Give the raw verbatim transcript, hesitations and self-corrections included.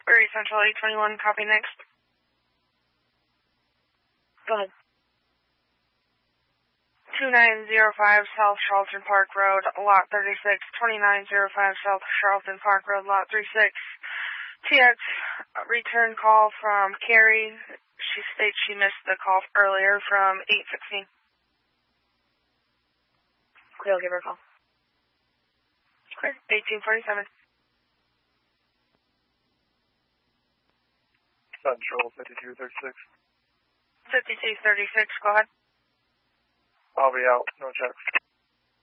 Prairie Central eight twenty-one, copy next. Go ahead. two nine zero five South Charlton Park Road, Lot thirty-six, twenty-nine oh five South Charlton Park Road, Lot thirty-six. T X, return call from Carrie. She states she missed the call earlier from eight sixteen. Okay, I'll give her a call. Clear, eighteen forty-seven. Central fifty-two thirty-six. fifty-two thirty-six, go ahead. I'll be out, no checks.